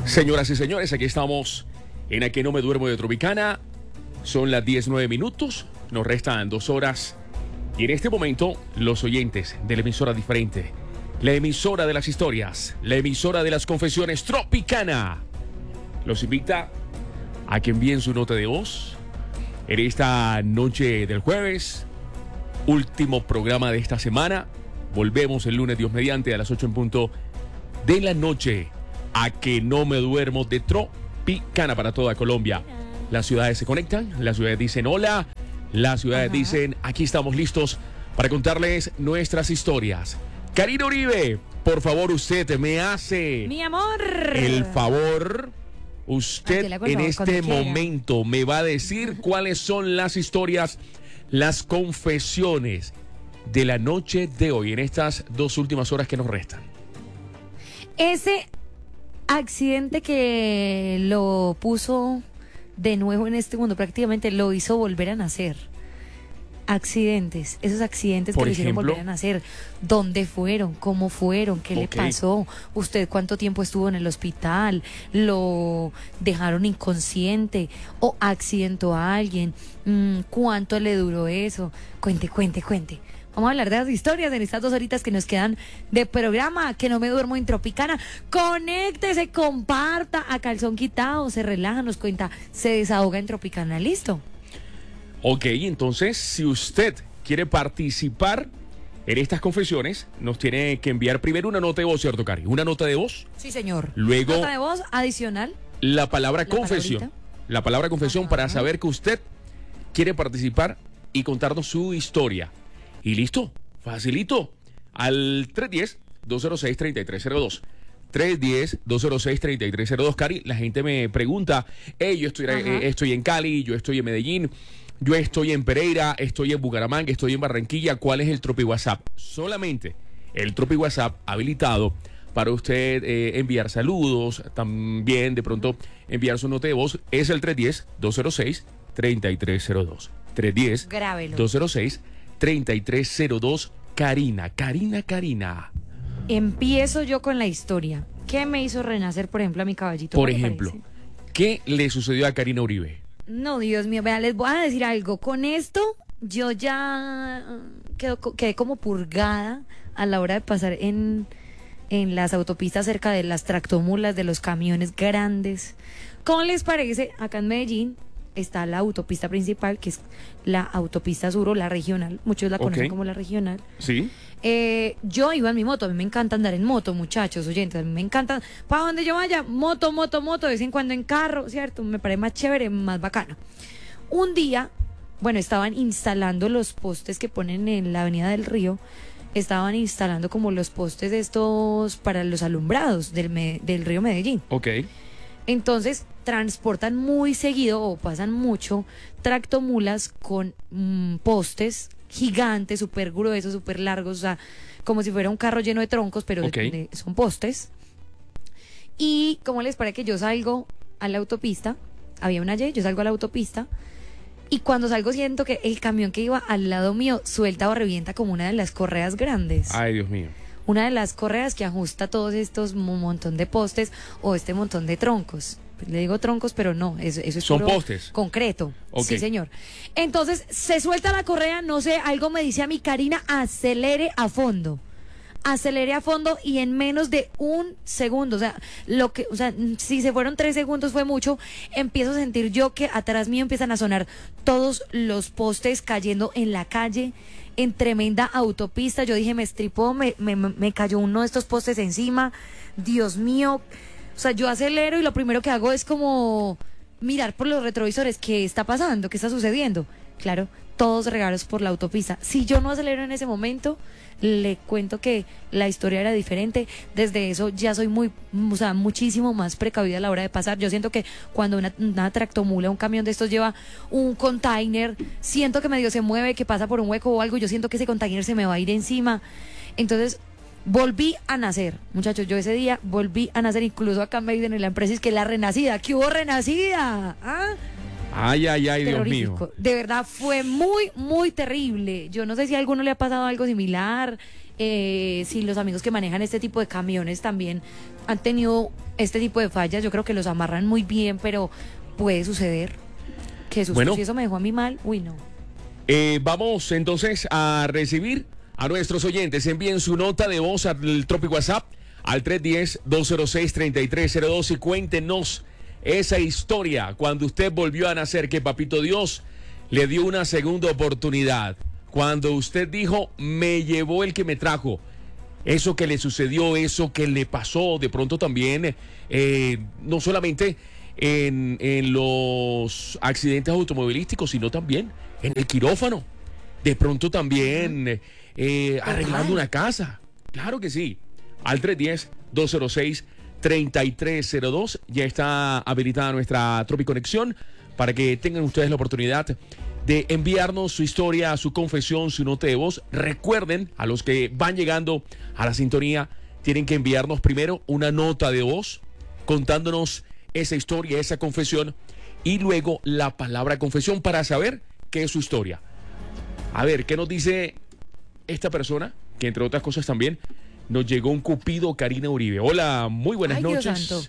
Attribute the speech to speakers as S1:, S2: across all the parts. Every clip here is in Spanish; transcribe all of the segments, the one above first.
S1: Señoras y señores, aquí estamos en A Que No Me Duermo de Tropicana. Son las 19 minutos, nos restan 2 horas. Y en este momento, los oyentes de la emisora diferente, la emisora de las historias, la emisora de las confesiones Tropicana, los invita a que envíen su nota de voz en esta noche del jueves, último programa de esta semana. Volvemos el lunes, Dios mediante, a las 8 en punto de la noche. A Que No Me Duermo de Tropicana para toda Colombia. Las ciudades se conectan, las ciudades dicen hola, las ciudades dicen aquí estamos listos para contarles nuestras historias. Karina Uribe, por favor, usted me hace
S2: mi amor
S1: el favor. Usted en este momento me va a decir cuáles son las historias, las confesiones de la noche de hoy, en estas 2 últimas horas que nos restan.
S2: Ese accidente que lo puso de nuevo en este mundo, prácticamente lo hizo volver a nacer. Accidentes, esos accidentes que lo hicieron volver a nacer. ¿Dónde fueron? ¿Cómo fueron? ¿Qué le pasó? ¿Usted cuánto tiempo estuvo en el hospital? ¿Lo dejaron inconsciente? ¿O accidentó a alguien? ¿Cuánto le duró eso? Cuente. Vamos a hablar de las historias en estas 2 horitas que nos quedan de programa. Que no me duermo en Tropicana. Conéctese, comparta a calzón quitado, se relaja, nos cuenta, se desahoga en Tropicana. ¿Listo?
S1: Ok, entonces, si usted quiere participar en estas confesiones, nos tiene que enviar primero una nota de voz, ¿cierto, Cari? Una nota de voz.
S2: Sí, señor.
S1: Luego,
S2: nota de voz adicional.
S1: La palabra confesión. La palabra confesión para saber que usted quiere participar y contarnos su historia. Y listo, facilito. Al 310-206-3302. 310-206-3302. Cari, la gente me pregunta, yo estoy en Cali, yo estoy en Medellín, yo estoy en Pereira, estoy en Bucaramanga, estoy en Barranquilla. ¿Cuál es el Tropi WhatsApp? Solamente el Tropi WhatsApp habilitado para usted enviar saludos, también de pronto enviar su nota de voz, es el 310-206-3302. 310-206-3302. Karina.
S2: Empiezo yo con la historia. ¿Qué me hizo renacer, por ejemplo, a mi caballito?
S1: Por ejemplo, ¿qué le sucedió a Karina Uribe?
S2: No, Dios mío, vea, les voy a decir algo. Con esto, yo ya quedé como purgada a la hora de pasar en las autopistas cerca de las tractomulas, de los camiones grandes. ¿Cómo les parece? Acá en Medellín está la autopista principal, que es la autopista sur o la regional. Muchos la conocen como la regional.
S1: Sí.
S2: Yo iba en mi moto. A mí me encanta andar en moto, muchachos, oyentes. A mí me encanta, para donde yo vaya, moto, de vez en cuando en carro, ¿cierto? Me parece más chévere, más bacano. Un día, bueno, estaban instalando los postes que ponen en la Avenida del Río. Estaban instalando como los postes estos para los alumbrados del río Medellín.
S1: Ok.
S2: Entonces transportan muy seguido o pasan mucho tractomulas con postes gigantes, súper gruesos, súper largos, o sea, como si fuera un carro lleno de troncos, pero son postes. Y como les parece que yo salgo a la autopista, había una Y, yo salgo a la autopista, y cuando salgo siento que el camión que iba al lado mío suelta o revienta como una de las correas grandes.
S1: Ay, Dios mío.
S2: Una de las correas que ajusta todos estos montón de postes o este montón de troncos. Le digo troncos, pero no, eso es
S1: son postes.
S2: Concreto. Sí, señor. Entonces, se suelta la correa, no sé, algo me dice a mi Karina, acelere a fondo y en menos de 1 segundo, o sea, si se fueron 3 segundos fue mucho. Empiezo a sentir yo que atrás mío empiezan a sonar todos los postes cayendo en la calle, en tremenda autopista. Yo dije, me estripó, me cayó uno de estos postes encima. Dios mío. O sea, yo acelero y lo primero que hago es como mirar por los retrovisores. ¿Qué está pasando? ¿Qué está sucediendo? Claro, todos regados por la autopista. Si yo no acelero en ese momento, le cuento que la historia era diferente. Desde eso ya soy muchísimo más precavida a la hora de pasar. Yo siento que cuando una tractomula, un camión de estos lleva un container, siento que medio se mueve, que pasa por un hueco o algo, yo siento que ese container se me va a ir encima. Entonces, volví a nacer, muchachos. Yo ese día volví a nacer, incluso acá me dicen en la empresa, es que la renacida, ¿qué hubo renacida?
S1: Ay, Dios mío.
S2: De verdad fue muy, muy terrible. Yo no sé si a alguno le ha pasado algo similar, si los amigos que manejan este tipo de camiones también han tenido este tipo de fallas. Yo creo que los amarran muy bien, pero puede suceder. Que susto,
S1: Bueno.
S2: si eso me dejó a mí mal, uy, no.
S1: Vamos entonces a recibir a nuestros oyentes. Envíen su nota de voz al Tropic WhatsApp al 310-206-3302 y cuéntenos esa historia cuando usted volvió a nacer, que Papito Dios le dio una segunda oportunidad. Cuando usted dijo, me llevó el que me trajo. Eso que le sucedió, eso que le pasó, de pronto también, no solamente en los accidentes automovilísticos, sino también en el quirófano. De pronto también arreglando una casa. Claro que sí. Al 310-206-3302. Ya está habilitada nuestra Tropiconexión para que tengan ustedes la oportunidad de enviarnos su historia, su confesión, su nota de voz. Recuerden, a los que van llegando a la sintonía, tienen que enviarnos primero una nota de voz contándonos esa historia, esa confesión, y luego la palabra confesión para saber qué es su historia. A ver, ¿qué nos dice esta persona? Que entre otras cosas también nos llegó un cupido, Karina Uribe. Hola, muy buenas
S2: Ay, Dios
S1: noches.
S2: santo.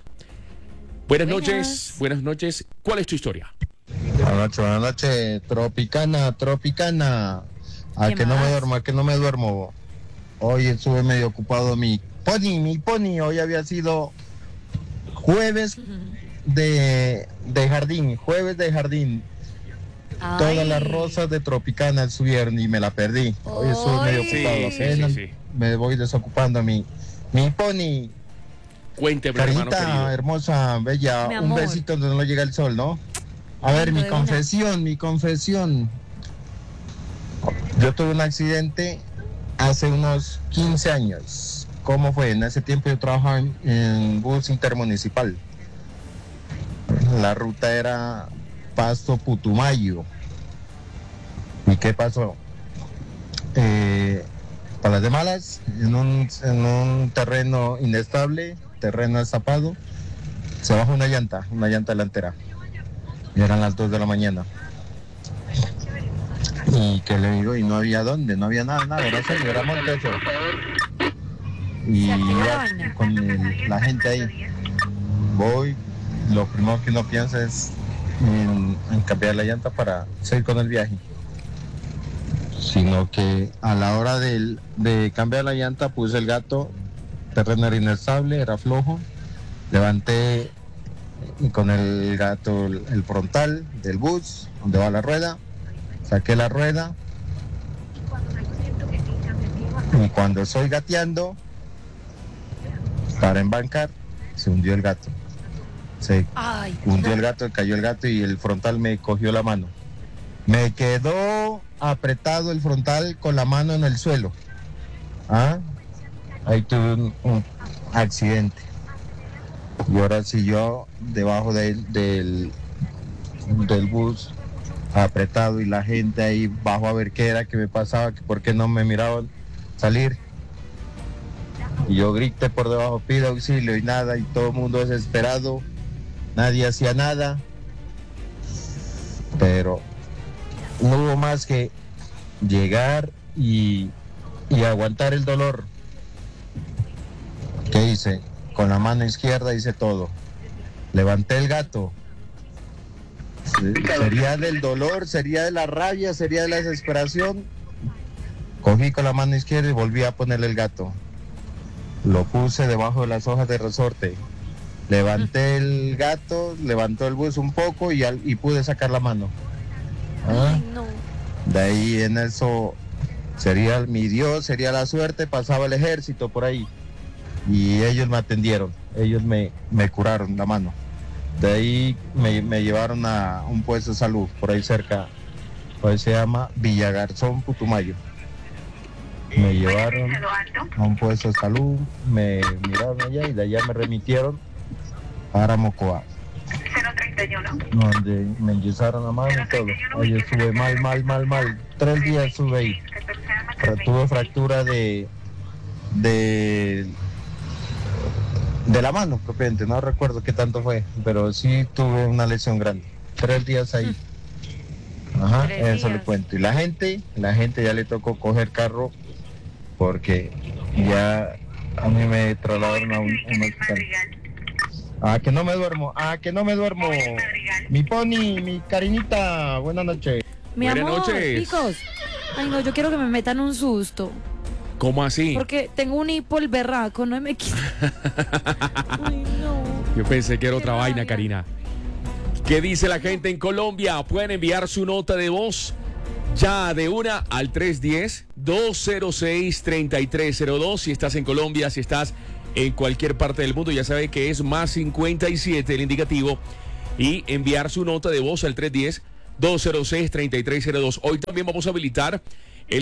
S1: Buenas noches. ¿Cuál es tu historia?
S3: Buenas noches, Tropicana. A
S2: ¿Qué
S3: que no
S2: más?
S3: me duermo. Hoy estuve medio ocupado mi pony. Hoy había sido jueves de jardín.
S2: Ay.
S3: Todas las rosas de Tropicana subieron y me la perdí. Hoy estuve medio
S2: Ay.
S3: ocupado. Apenas me voy desocupando mi pony.
S1: Cuénteme, hermano
S3: Carita
S1: querido.
S3: hermosa, bella,
S2: Mi
S3: un
S2: amor.
S3: besito donde no llega el sol, ¿no? A ver,
S2: Lindo
S3: mi
S2: de una.
S3: confesión. Yo tuve un accidente hace unos 15 años. ¿Cómo fue? En ese tiempo yo trabajaba en bus intermunicipal. La ruta era Pasto-Putumayo. ¿Y qué pasó? Para las de malas, en un terreno inestable, terreno destapado, se bajó una llanta delantera. Y eran las 2 de la mañana. Y que le digo, y no había dónde, no había nada, era monte eso. Y
S2: Se activó la
S3: ya,
S2: vaina.
S3: con la gente ahí, voy, lo primero que uno piensa es en cambiar la llanta para seguir con el viaje. Sino que a la hora de cambiar la llanta puse el gato, terreno era inestable, era flojo, levanté y con el gato el frontal del bus, donde va la rueda, saqué la rueda y cuando estoy gateando para embancar, se hundió el gato. Se
S2: Ay.
S3: hundió el gato, cayó el gato y el frontal me cogió la mano. Me quedó apretado el frontal con la mano en el suelo. Ahí tuve un accidente. Y ahora sí yo debajo del bus apretado y la gente ahí bajo a ver qué era que me pasaba, que por qué no me miraban salir. Y yo grité por debajo, pido auxilio y nada, y todo el mundo desesperado, nadie hacía nada. Pero no hubo más que llegar y aguantar el dolor. ¿Qué hice? Con la mano izquierda hice todo. Levanté el gato. Sería del dolor, sería de la rabia, sería de la desesperación. Cogí con la mano izquierda y volví a ponerle el gato. Lo puse debajo de las hojas de resorte. Levanté el gato, levantó el bus un poco y pude sacar la mano.
S2: Ay, no.
S3: De ahí en eso sería mi Dios, sería la suerte, pasaba el ejército por ahí. Y ellos me atendieron, ellos me curaron la mano. De ahí me llevaron a un puesto de salud por ahí cerca, pues se llama Villagarzón, Putumayo. Me llevaron a un puesto de salud, me miraron allá y de allá me remitieron para Mocoa, donde me enyesaron la mano y todo. Ahí estuve mal. 3 días estuve ahí. Tuve fractura de la mano propiamente, no recuerdo qué tanto fue, pero sí tuve una lesión grande. 3 días ahí.
S2: 3
S3: Eso le
S2: días.
S3: cuento. Y la gente ya le tocó coger carro porque ya A mí me trasladaron a un hospital. Que no me duermo. Que no me duermo. Mi pony, mi Karinita. Buenas noches.
S2: Mi
S1: Buenas
S2: amor,
S1: noches.
S2: chicos. Ay, no, yo quiero que me metan un susto.
S1: ¿Cómo así?
S2: Porque tengo un hipo el berraco, no me quita. Ay, no.
S1: Yo pensé que era otra
S2: Qué
S1: vaina,
S2: rabia.
S1: Karina. ¿Qué dice la gente en Colombia? Pueden enviar su nota de voz ya de una al 310-206-3302. Si estás en Colombia, si estás en cualquier parte del mundo, ya sabe que es más 57 el indicativo. Y enviar su nota de voz al 310-206-3302. Hoy también vamos a habilitar el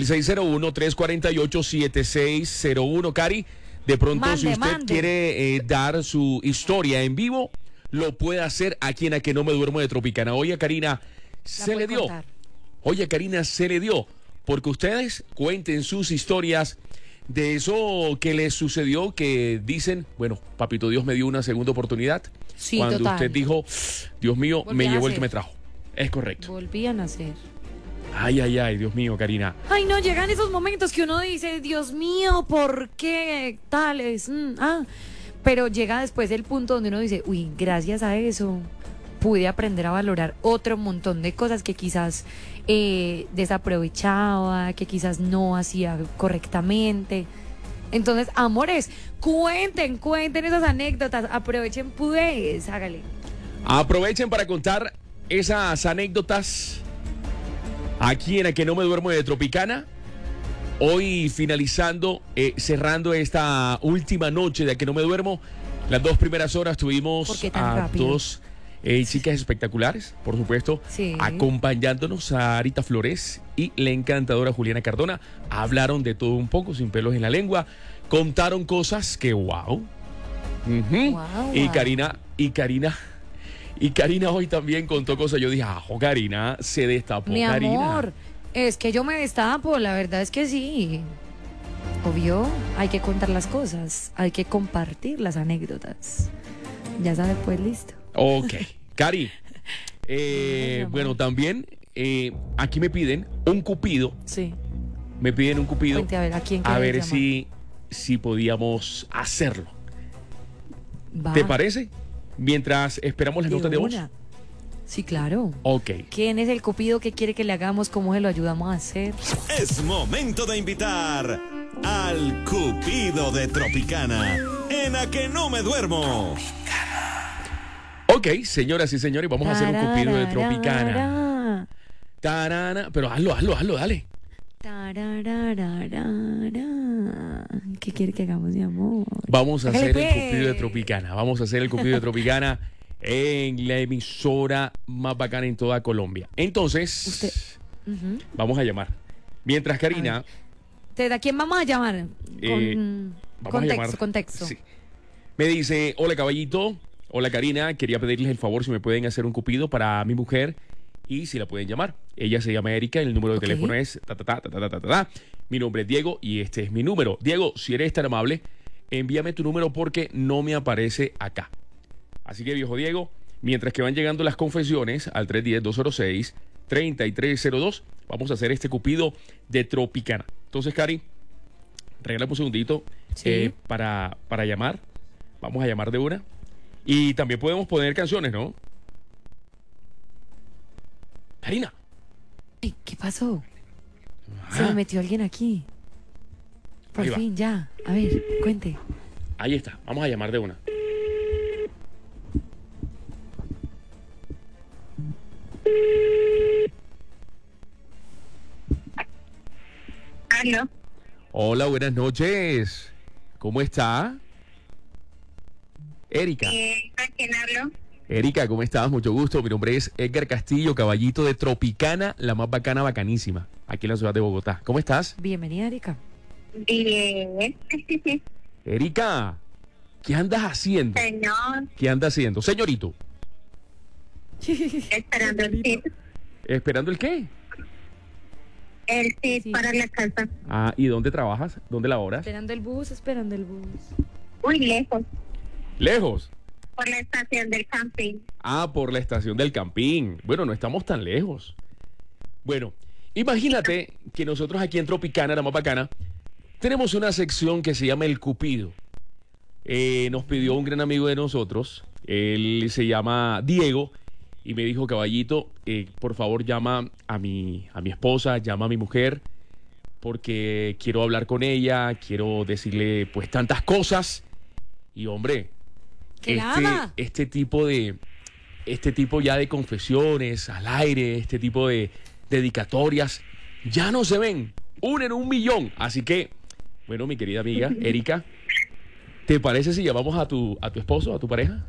S1: 601-348-7601. Cari, de pronto si usted quiere dar su historia en vivo, lo puede hacer aquí en A Que No Me Duermo de Tropicana. Oye, Karina, se le dio. Oye, Karina, se le dio. Porque ustedes cuenten sus historias de eso que les sucedió, que dicen, bueno, papito Dios me dio una segunda oportunidad.
S2: Sí,
S1: Cuando
S2: total.
S1: usted dijo, Dios mío,
S2: Volví
S1: me
S2: a
S1: llevó el
S2: nacer.
S1: que me trajo. Es correcto.
S2: Volví a nacer.
S1: Ay, ay, ay, Dios mío, Karina.
S2: Ay, no, llegan esos momentos que uno dice, Dios mío, ¿por qué tales? Pero llega después el punto donde uno dice, uy, gracias a eso pude aprender a valorar otro montón de cosas que quizás desaprovechaba, que quizás no hacía correctamente. Entonces, amores, cuenten esas anécdotas, aprovechen pues, hágale.
S1: Aprovechen para contar esas anécdotas aquí en A Que No Me Duermo de Tropicana. Hoy finalizando, cerrando esta última noche de A Que No Me Duermo. Las 2 primeras horas
S2: ¿Por
S1: tuvimos
S2: qué tan
S1: a
S2: rápido?
S1: 2 chicas espectaculares, por supuesto,
S2: Sí.
S1: acompañándonos a Arita Flores y la encantadora Juliana Cardona. Hablaron de todo un poco, sin pelos en la lengua. Contaron cosas que wow.
S2: Guau,
S1: Y
S2: guau.
S1: Karina hoy también contó cosas. Yo dije, Karina se destapó.
S2: Mi
S1: Karina.
S2: amor, es que yo me destapo, la verdad es que sí. Obvio, hay que contar las cosas, hay que compartir las anécdotas. Ya sabes, pues listo.
S1: Ok. Cari,
S2: amor.
S1: bueno, también aquí me piden un cupido.
S2: Sí.
S1: Me piden un cupido.
S2: Cuente, a ver, ¿a quién
S1: A
S2: quieres
S1: ver
S2: llamar?
S1: si podíamos hacerlo.
S2: Va,
S1: ¿Te parece? Mientras esperamos las notas de voz.
S2: una. Sí, claro.
S1: Ok.
S2: ¿Quién es el cupido que quiere que le hagamos? ¿Cómo se lo ayudamos a hacer?
S4: Es momento de invitar al Cupido de Tropicana en A Que No Me Duermo.
S1: Ok, señoras y señores, vamos a hacer un cupido de Tropicana. Tarana, pero hazlo, dale.
S2: Tararararara. ¿Qué quiere que hagamos, mi amor?
S1: Vamos a
S2: Hágale,
S1: hacer el
S2: pues.
S1: cupido de Tropicana. Vamos a hacer el cupido de Tropicana en la emisora más bacana en toda Colombia. Entonces,
S2: Usted- Ujú.
S1: vamos a llamar. Mientras Karina,
S2: ¿A quién vamos a llamar?
S1: vamos a llamar.
S2: Contexto.
S1: Sí. Me dice, hola caballito, hola Karina, quería pedirles el favor si me pueden hacer un cupido para mi mujer y si la pueden llamar. Ella se llama Erika, el número de
S2: Ok.
S1: teléfono es ta. Mi nombre es Diego y este es mi número. Diego, si eres tan amable, envíame tu número porque no me aparece acá. Así que, viejo Diego, mientras que van llegando las confesiones al 310-206-3302, vamos a hacer este cupido de Tropicana. Entonces, Cari, regálame un segundito
S2: Sí.
S1: para llamar. Vamos a llamar de una. Y también podemos poner canciones, ¿no? Karina.
S2: Ay, ¿qué pasó? Se me metió alguien aquí. Por
S1: Ahí va.
S2: fin, ya. A ver, cuente.
S1: Ahí está. Vamos a llamar de una.
S5: Aló.
S1: Hola, buenas noches. ¿Cómo está? Erika.
S5: ¿A quién hablo?
S1: Erika, ¿cómo estás? Mucho gusto. Mi nombre es Edgar Castillo, caballito de Tropicana, la más bacana, bacanísima, aquí en la ciudad de Bogotá. ¿Cómo estás?
S2: Bienvenida, Erika.
S5: Bien.
S1: Erika, ¿qué andas haciendo?
S5: Señor,
S1: ¿Qué andas haciendo? Señorito,
S5: esperando el tip.
S1: ¿esperando el qué?
S5: El tip
S2: Sí.
S5: para la casa.
S1: Ah, ¿y dónde trabajas? ¿Dónde laboras?
S2: Esperando el bus, esperando el bus.
S5: Muy lejos,
S1: Lejos.
S5: por la estación del camping.
S1: Ah, por la estación del Campín. Bueno, no estamos tan lejos. Bueno, imagínate que nosotros aquí en Tropicana, la más bacana, tenemos una sección que se llama El Cupido. nos pidió un gran amigo de nosotros. Él se llama Diego y me dijo, caballito, por favor llama a mi esposa, llama a mi mujer, porque quiero hablar con ella, quiero decirle pues tantas cosas. Y hombre,
S2: ¡Que la ama!
S1: este tipo ya de confesiones al aire, este tipo de dedicatorias, ya no se ven, 1 en 1.000.000. Así que, bueno, mi querida amiga Erika, ¿te parece si llamamos a tu esposo, a tu pareja?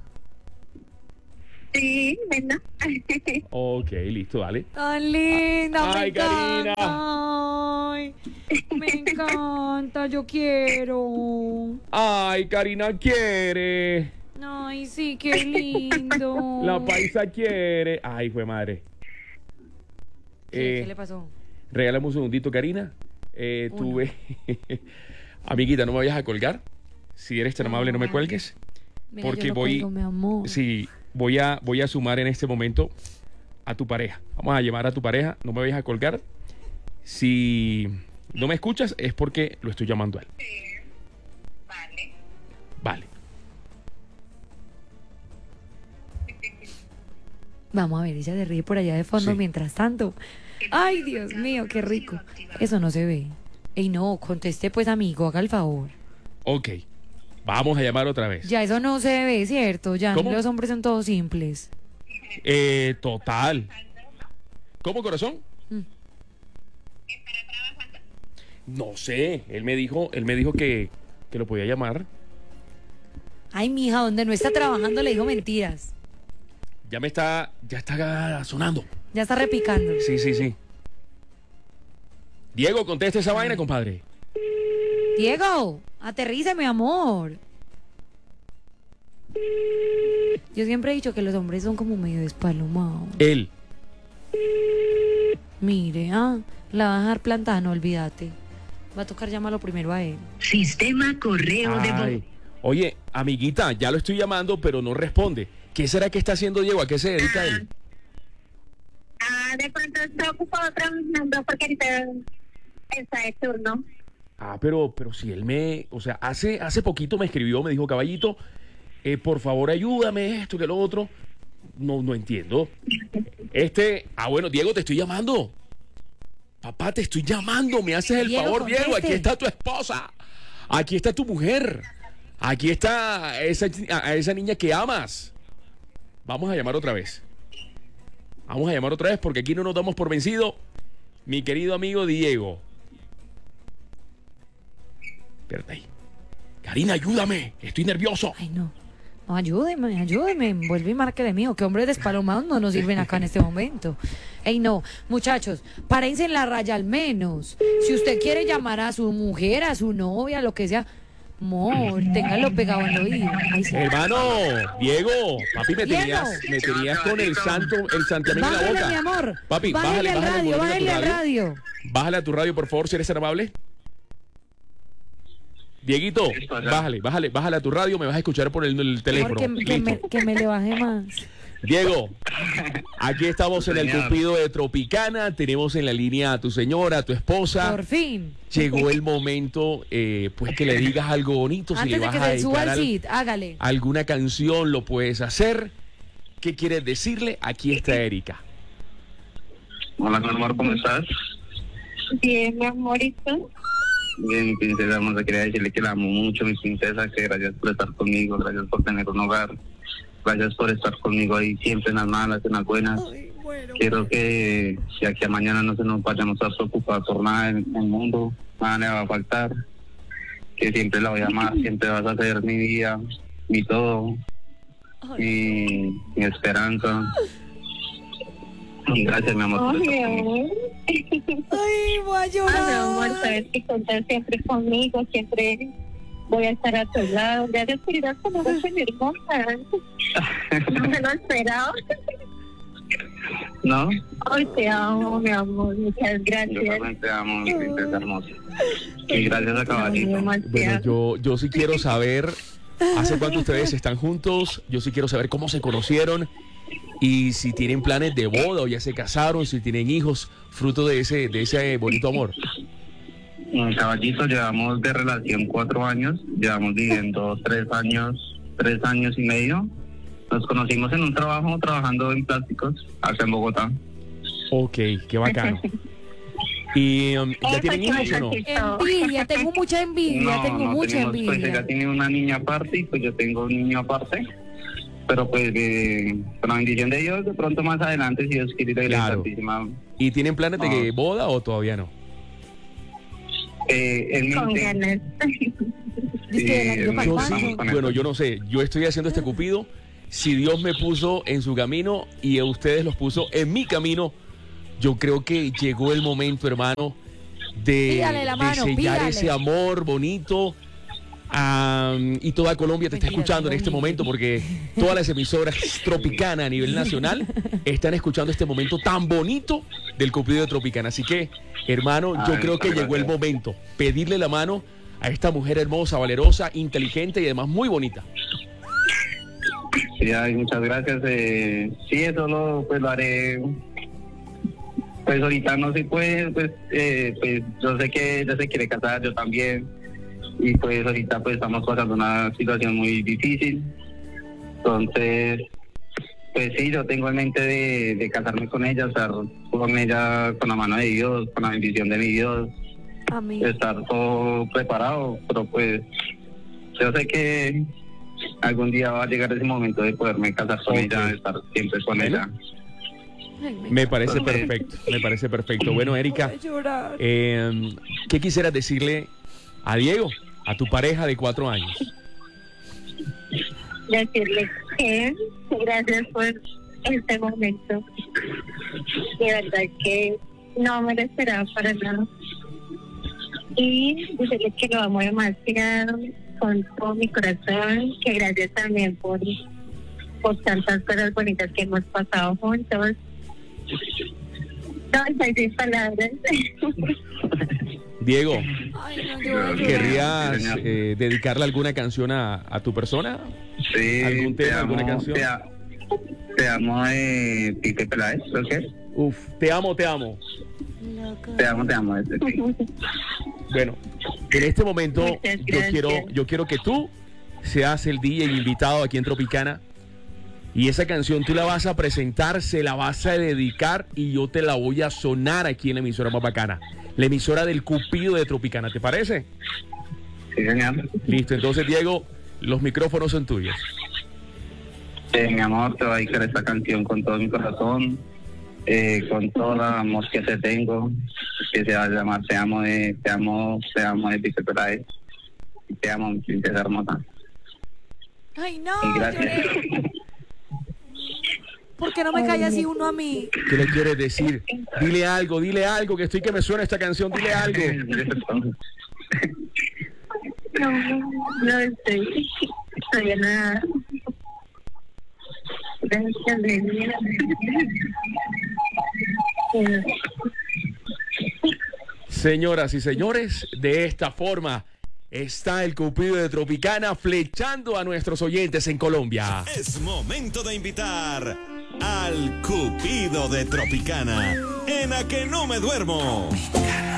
S5: Sí, ¿verdad?
S1: Ok, listo, dale.
S2: Tan linda,
S1: Ay,
S2: me
S1: Karina.
S2: encanta. Ay, me encanta, yo quiero.
S1: Ay, Karina quiere.
S2: Ay, sí, qué lindo.
S1: La paisa quiere. Ay, fue madre.
S2: ¿Qué le pasó?
S1: Regálame un segundito, Karina. Tuve... Amiguita, no me vayas a colgar. Si eres tan amable, no me cuelgues.
S2: Mira,
S1: Porque
S2: yo no
S1: voy...
S2: cuelgo, mi amor.
S1: Sí, voy a sumar en este momento a tu pareja. Vamos a llamar a tu pareja. No me vayas a colgar. Si no me escuchas, es porque lo estoy llamando a él.
S5: Vale.
S1: Vale.
S2: Vamos a ver, ella se ríe por allá de fondo
S1: Sí.
S2: mientras tanto. Ay, Dios mío, qué rico. Eso no se ve. Ey, no, conteste pues, amigo, haga el favor.
S1: Ok. Vamos a llamar otra vez.
S2: Ya eso no se ve, ¿cierto? Ya
S1: ¿Cómo?
S2: los hombres son todos simples.
S1: Total. ¿Cómo, corazón?
S2: Mm.
S1: No sé. Él me dijo que lo podía llamar.
S2: Ay, mija, donde no está trabajando le dijo mentiras.
S1: Ya está sonando.
S2: Ya está repicando.
S1: Sí. Diego, conteste esa vaina, compadre.
S2: Diego, aterriza, mi amor. Yo siempre he dicho que los hombres son como medio despalomados.
S1: Él.
S2: Mire, la va a dejar plantada, no olvídate. Va a tocar llamarlo primero a él.
S6: Sistema correo de voz.
S1: Ay. Oye, amiguita, ya lo estoy llamando, pero no responde. ¿Qué será que está haciendo Diego? ¿A qué se dedica él?
S5: De pronto está ocupado trabajando porque ahorita está de turno.
S1: Pero si él o sea, hace poquito me escribió, me dijo, caballito, por favor ayúdame, esto que lo otro. No entiendo. Bueno, Diego, te estoy llamando. Papá, te estoy llamando, me haces el
S2: Diego,
S1: favor, Diego, aquí
S2: conteste.
S1: está tu esposa. Aquí está tu mujer. Aquí está esa niña que amas. Vamos a llamar otra vez. Porque aquí no nos damos por vencido. Mi querido amigo Diego. Espérate ahí. Karina, ayúdame. Estoy nervioso.
S2: Ay, no. No, ayúdeme. Vuelve y márquele mío. Que hombres despalomados no nos sirven acá en este momento. Ey, no. Muchachos, párense en la raya al menos. Si usted quiere llamar a su mujer, a su novia, lo que sea, amor, téngalo pegado en el oído. Ay, sí.
S1: Hermano, Diego, papi, me
S2: Diego.
S1: tenías con el santiamén en la
S2: Bájale,
S1: boca.
S2: mi amor.
S1: Papi,
S2: Bájale al radio,
S1: el volumen a tu
S2: bájale al radio.
S1: Bájale a tu radio, por favor, si eres tan amable. Dieguito, bájale a tu radio, me vas a escuchar por el teléfono.
S2: Amor, que me le baje más.
S1: Diego, aquí estamos en el Cupido de Tropicana, tenemos en la línea a tu señora, a tu esposa.
S2: Por fin.
S1: Llegó el momento, pues que le digas algo bonito, si le
S2: Antes de
S1: vas
S2: que
S1: a
S2: se suba
S1: dedicar
S2: al sit, hágale.
S1: alguna canción, lo puedes hacer. ¿Qué quieres decirle? Aquí está Erika.
S3: Hola, mi amor, ¿cómo estás?
S5: Bien, mi amorito.
S3: Bien, mi princesa hermosa, quería decirle que la amo mucho, mi princesa, que gracias por estar conmigo, gracias por tener un hogar, gracias por estar conmigo ahí siempre en las malas, en las buenas. Quiero que si aquí a mañana no se nos vayamos a preocupar por nada en el mundo, nada le va a faltar, que siempre la voy a amar, siempre vas a ser mi vida, mi todo, mi esperanza. Y gracias, mi amor. por estar conmigo.
S2: Ay, voy a
S5: Mi
S2: llorar.
S5: amor, sabes que contar siempre conmigo, siempre voy a estar a tu lado. Gracias por ir a conocer a mi hermosa. No me lo esperaba.
S3: ¿No?
S5: Hoy te amo, mi amor. Muchas
S3: Yo
S5: gracias.
S3: también te amo, mi princesa hermosa. Y gracias a Caballito.
S1: Bueno, yo sí quiero saber hace cuánto ustedes están juntos. Yo sí quiero saber cómo se conocieron y si tienen planes de boda o ya se casaron, si tienen hijos, fruto de ese bonito amor.
S7: Caballito, llevamos de relación 4 años, llevamos viviendo 3 años y medio. Nos conocimos en un trabajo, trabajando en plásticos, acá en Bogotá.
S1: Ok, qué bacano. ¿Y ya tienen hijos o no?
S2: Envidia, tengo mucha envidia, tengo mucha
S7: tenemos,
S2: envidia.
S7: pues ella tiene una niña aparte y pues yo tengo un niño aparte. Pero pues con la bendición de Dios, de pronto más adelante, si Dios quiere,
S1: Claro. ¿Y tienen planes de boda o todavía no?
S5: Con ganas.
S1: Yo sí, bueno, yo no sé, yo estoy haciendo este cupido. Si Dios me puso en su camino y a ustedes los puso en mi camino, yo creo que llegó el momento, hermano,
S2: Pídale la mano,
S1: sellar
S2: pídale.
S1: ese amor bonito. Y toda Colombia te está escuchando en este momento, porque todas las emisoras Tropicana a nivel nacional están escuchando este momento tan bonito del cupido de Tropicana. Así que, hermano, yo creo que llegó el momento pedirle la mano a esta mujer hermosa, valerosa, inteligente y además muy bonita.
S7: Sí, ay, muchas gracias. Sí, eso lo haré. Pues ahorita no se puede, pues yo sé que ella se quiere casar, yo también. Y pues ahorita pues estamos pasando una situación muy difícil. Entonces, pues sí, yo tengo en mente de casarme con ella, estar con ella con la mano de Dios, con la bendición de mi Dios.
S2: Amén.
S7: Estar todo preparado, pero pues yo sé que algún día va a llegar ese momento de poderme casar con ella, estar siempre con ella.
S1: Me parece perfecto, me parece perfecto. Bueno, Erika, ¿qué quisieras decirle a Diego, a tu pareja de 4 años?
S5: Decirle que gracias por este momento. De verdad que no me lo esperaba para nada. Y decirle que lo amo demasiado con todo mi corazón, que gracias también por tantas cosas bonitas que hemos pasado juntos. No, estoy sin palabras.
S1: Diego,
S2: Ay, no, yo voy a llorar.
S1: ¿querrías dedicarle alguna canción a tu persona?
S7: Sí,
S1: ¿Algún tema, alguna canción?
S7: Te amo de Pipe Peláez, ¿lo que es?
S1: Uf, te amo, te amo.
S7: Te amo. Sí.
S1: Bueno, en este momento
S5: Muchas gracias.
S1: yo quiero que tú seas el DJ invitado aquí en Tropicana. Y esa canción tú la vas a presentar, se la vas a dedicar y yo te la voy a sonar aquí en la emisora más bacana. La emisora del Cupido de Tropicana, ¿te parece?
S7: Sí, señor.
S1: Listo, entonces Diego, los micrófonos son tuyos.
S7: Mi amor, te voy a dedicar esta canción con todo mi corazón, con todo el amor que te tengo, que se va a llamar Te amo de Pipe Peláez. Te amo, mi princesa hermosa.
S2: Ay, no,
S7: Y gracias.
S2: lloré. ¿Por qué no me cae así uno a mí?
S1: ¿Qué le quieres decir? Dile algo, que estoy que me suena esta canción, dile algo.
S5: No estoy en nada. Gracias de vida.
S1: Señoras y señores, de esta forma está el Cupido de Tropicana flechando a nuestros oyentes en Colombia.
S4: Es momento de invitar al Cupido de Tropicana en A Que No Me Duermo.